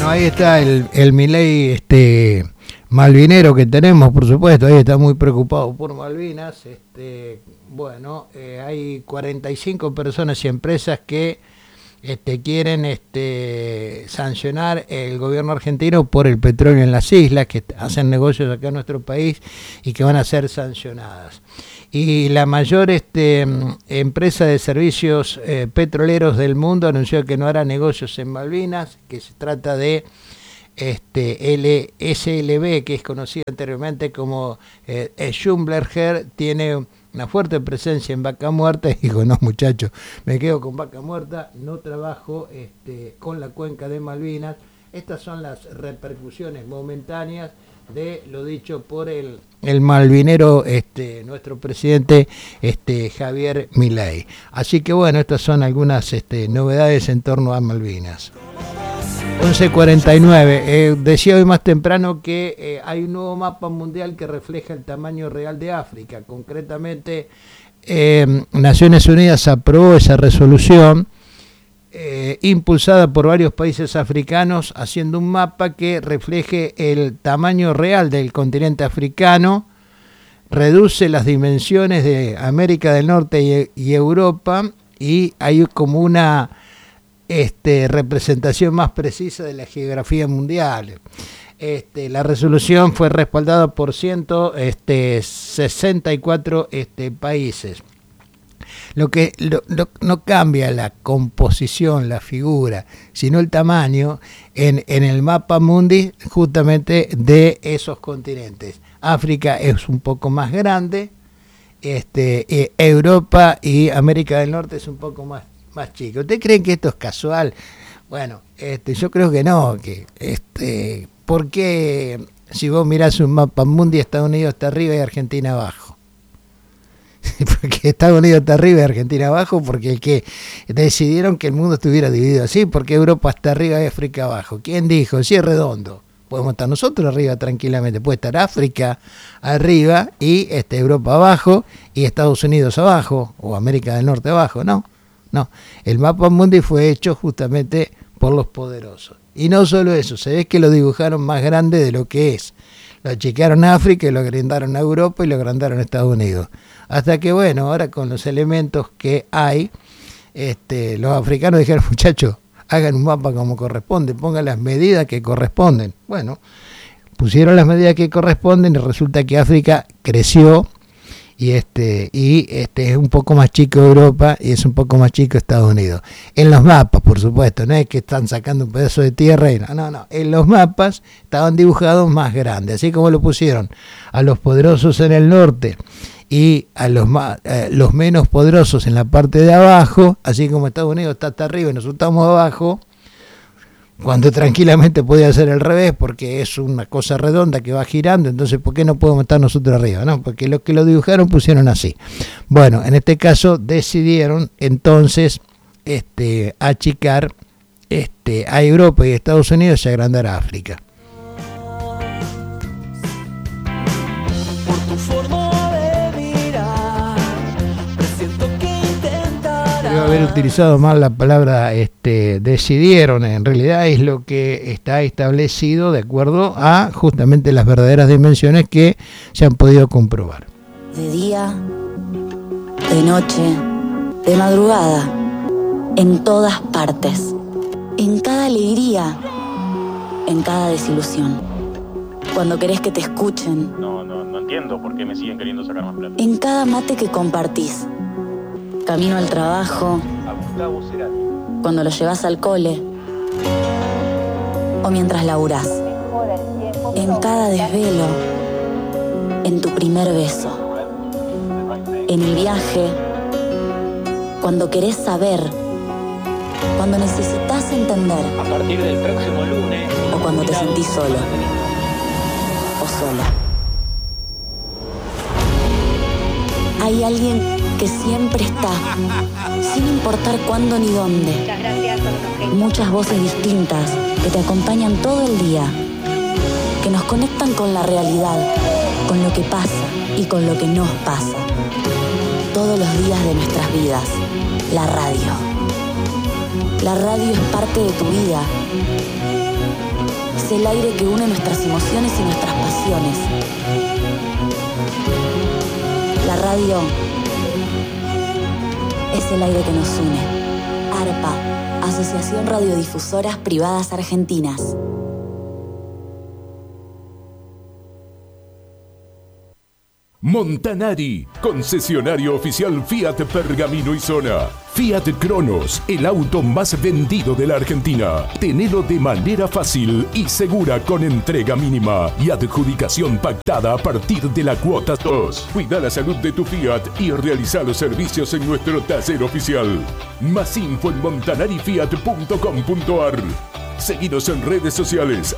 Bueno, ahí está el Milei malvinero que tenemos, por supuesto. Ahí está muy preocupado por Malvinas. Hay 45 personas y empresas que quieren sancionar el gobierno argentino por el petróleo en las islas, que hacen negocios acá en nuestro país y que van a ser sancionadas. Y la mayor empresa de servicios petroleros del mundo anunció que no hará negocios en Malvinas, que se trata de SLB, que es conocida anteriormente como Schlumberger, tiene una fuerte presencia en Vaca Muerta. Y digo, no muchachos, me quedo con Vaca Muerta, no trabajo con la cuenca de Malvinas. Estas son las repercusiones momentáneas de lo dicho por el malvinero, nuestro presidente Javier Milei. Así que bueno, estas son algunas novedades en torno a Malvinas. 11:49. Decía hoy más temprano que hay un nuevo mapa mundial que refleja el tamaño real de África. Concretamente, Naciones Unidas aprobó esa resolución impulsada por varios países africanos, haciendo un mapa que refleje el tamaño real del continente africano, reduce las dimensiones de América del Norte y Europa, y hay como una representación más precisa de la geografía mundial. La resolución fue respaldada por 164 países. Lo que no cambia la composición, la figura, sino el tamaño en el mapa mundi justamente de esos continentes. África es un poco más grande, Europa y América del Norte es un poco más chico. ¿Ustedes creen que esto es casual? Bueno, yo creo que no, ¿por qué si vos mirás un mapa mundi, Estados Unidos está arriba y Argentina abajo? Porque Estados Unidos está arriba y Argentina abajo, porque decidieron que el mundo estuviera dividido así, porque Europa está arriba y África abajo. ¿Quién dijo? Si es redondo, podemos estar nosotros arriba tranquilamente, puede estar África arriba y Europa abajo y Estados Unidos abajo, o América del Norte abajo. No, el mapa mundi fue hecho justamente por los poderosos. Y no solo eso, se ve que lo dibujaron más grande de lo que es. Lo achicaron a África y lo agrandaron a Europa y lo agrandaron a Estados Unidos. Hasta que, bueno, ahora con los elementos que hay, los africanos dijeron, muchachos, hagan un mapa como corresponde, pongan las medidas que corresponden. Bueno, pusieron las medidas que corresponden y resulta que África creció y es un poco más chico Europa y es un poco más chico Estados Unidos. En los mapas, por supuesto, no es que están sacando un pedazo de tierra y no. En los mapas estaban dibujados más grandes, así como lo pusieron a los poderosos en el norte y a los menos poderosos en la parte de abajo, así como Estados Unidos está hasta arriba y nosotros estamos abajo, cuando tranquilamente podía ser al revés, porque es una cosa redonda que va girando. Entonces, ¿por qué no podemos estar nosotros arriba? No, porque los que lo dibujaron pusieron así. Bueno, en este caso decidieron entonces achicar a Europa y Estados Unidos y agrandar a África. Debe haber utilizado mal la palabra decidieron. En realidad es lo que está establecido de acuerdo a justamente las verdaderas dimensiones que se han podido comprobar. De día, de noche, de madrugada, en todas partes, en cada alegría, en cada desilusión. Cuando querés que te escuchen. No entiendo por qué me siguen queriendo sacar más plata. En cada mate que compartís. Camino al trabajo, cuando lo llevas al cole o mientras laburás. En cada desvelo, en tu primer beso. En el viaje, cuando querés saber, cuando necesitas entender. A partir del próximo lunes. O cuando te sentís solo o sola. Hay alguien que siempre está, sin importar cuándo ni dónde. Muchas voces distintas que te acompañan todo el día, que nos conectan con la realidad, con lo que pasa y con lo que nos pasa. Todos los días de nuestras vidas, la radio. La radio es parte de tu vida. Es el aire que une nuestras emociones y nuestras pasiones. La radio es el aire que nos une. ARPA, Asociación Radiodifusoras Privadas Argentinas. Montanari, concesionario oficial Fiat Pergamino y Zona. Fiat Cronos, el auto más vendido de la Argentina. Tenelo de manera fácil y segura con entrega mínima y adjudicación pactada a partir de la cuota 2. Cuida la salud de tu Fiat y realiza los servicios en nuestro taller oficial. Más info en montanarifiat.com.ar. Seguinos en redes sociales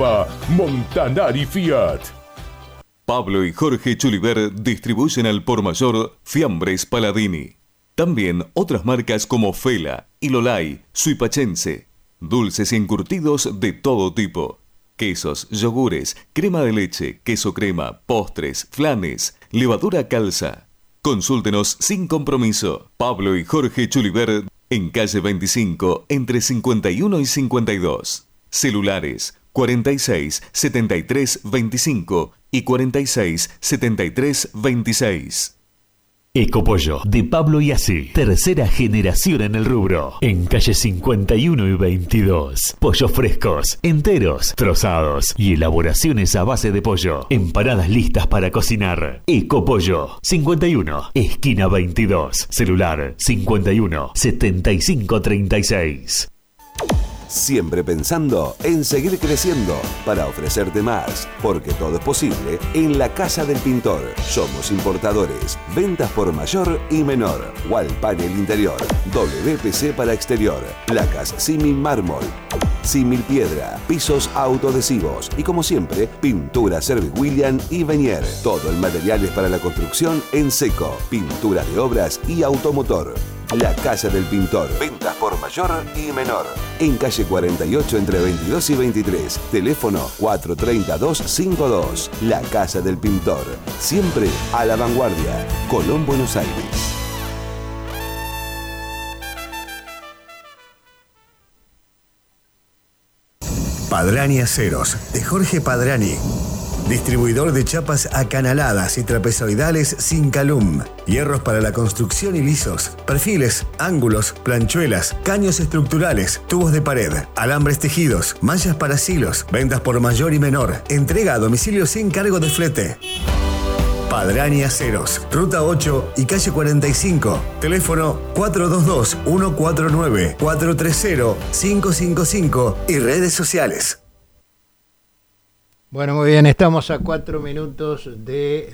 @MontanariFiat. Pablo y Jorge Chuliver distribuyen al por mayor Fiambres Paladini. También otras marcas como Fela, Ilolay, Suipachense. Dulces y encurtidos de todo tipo. Quesos, yogures, crema de leche, queso crema, postres, flanes, levadura calza. Consúltenos sin compromiso. Pablo y Jorge Chuliver en calle 25 entre 51 y 52. Celulares 46 73 25 y 46 73 26. Ecopollo de Pablo y Así, tercera generación en el rubro, en calle 51 y 22. Pollos frescos, enteros, trozados y elaboraciones a base de pollo. Empanadas listas para cocinar. Ecopollo 51, esquina 22. Celular 51 75 36. Siempre pensando en seguir creciendo para ofrecerte más, porque todo es posible en la Casa del Pintor. Somos importadores, ventas por mayor y menor, wall panel interior, WPC para exterior, placas símil mármol, símil piedra, pisos autoadhesivos y como siempre, pintura Service William y Venier. Todo el material es para la construcción en seco, pinturas de obras y automotor. La Casa del Pintor. Ventas por mayor y menor. En calle 48 entre 22 y 23. Teléfono 43252. La Casa del Pintor. Siempre a la vanguardia. Colón, Buenos Aires. Padrani Aceros, de Jorge Padrani. Distribuidor de chapas acanaladas y trapezoidales sin calum. Hierros para la construcción y lisos. Perfiles, ángulos, planchuelas, caños estructurales, tubos de pared, alambres tejidos, manchas para silos. Ventas por mayor y menor. Entrega a domicilio sin cargo de flete. Padrani Aceros, Ruta 8 y calle 45. Teléfono 422-149, 430-555 y redes sociales. Bueno, muy bien, estamos a 4 minutos de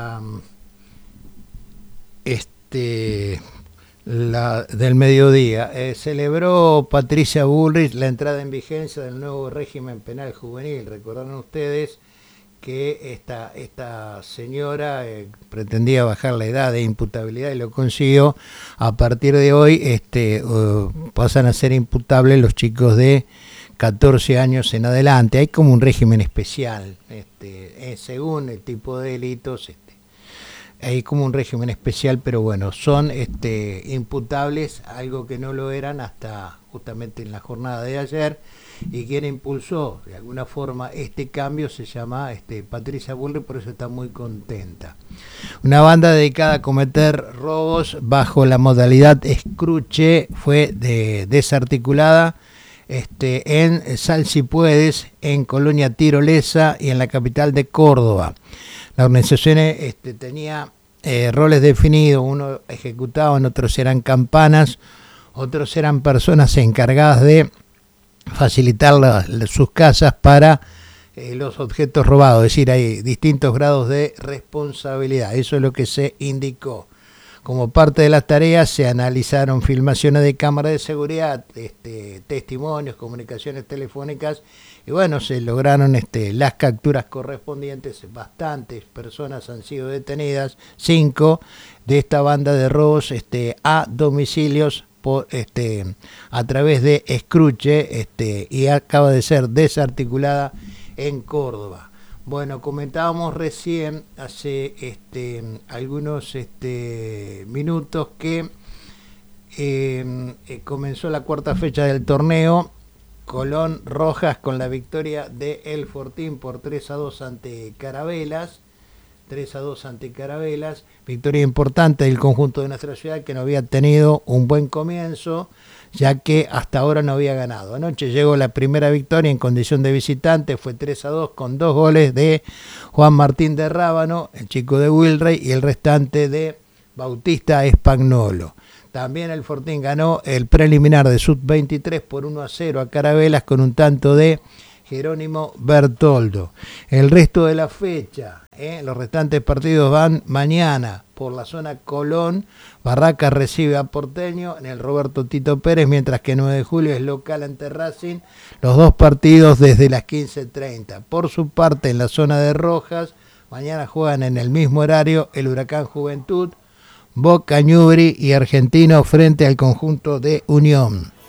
del mediodía. Celebró Patricia Bullrich la entrada en vigencia del nuevo régimen penal juvenil. Recordaron ustedes que esta señora pretendía bajar la edad de imputabilidad y lo consiguió. A partir de hoy pasan a ser imputables los chicos de 14 años en adelante. Hay como un régimen especial, según el tipo de delitos, hay como un régimen especial, pero bueno, son imputables, algo que no lo eran hasta justamente en la jornada de ayer, y quien impulsó de alguna forma este cambio se llama Patricia Bullrich, por eso está muy contenta. Una banda dedicada a cometer robos bajo la modalidad escruche fue desarticulada en Sal Si Puedes, en Colonia Tirolesa y en la capital de Córdoba. La organización tenía roles definidos, unos ejecutaban, otros eran campanas, otros eran personas encargadas de facilitar sus casas para los objetos robados, es decir, hay distintos grados de responsabilidad, eso es lo que se indicó. Como parte de las tareas se analizaron filmaciones de cámaras de seguridad, testimonios, comunicaciones telefónicas y bueno, se lograron las capturas correspondientes. Bastantes personas han sido detenidas, 5 de esta banda de robos a domicilios a través de escruche y acaba de ser desarticulada en Córdoba. Bueno, comentábamos recién, hace algunos minutos, que comenzó la cuarta fecha del torneo Colón Rojas con la victoria de El Fortín por 3-2 ante Carabelas. 3-2 ante Carabelas. Victoria importante del conjunto de nuestra ciudad, que no había tenido un buen comienzo, ya que hasta ahora no había ganado. Anoche llegó la primera victoria en condición de visitante, fue 3-2 con 2 goles de Juan Martín de Rábano, el chico de Wilrey, y el restante de Bautista Espagnolo. También el Fortín ganó el preliminar de Sub-23 por 1-0 a Carabelas con un tanto de Jerónimo Bertoldo. El resto de la fecha, los restantes partidos van mañana por la zona Colón. Barracas recibe a Porteño en el Roberto Tito Pérez, mientras que 9 de julio es local ante Racing. Los dos partidos desde las 15:30. Por su parte, en la zona de Rojas, mañana juegan en el mismo horario el Huracán Juventud, Boca, Ñubri y Argentino frente al conjunto de Unión.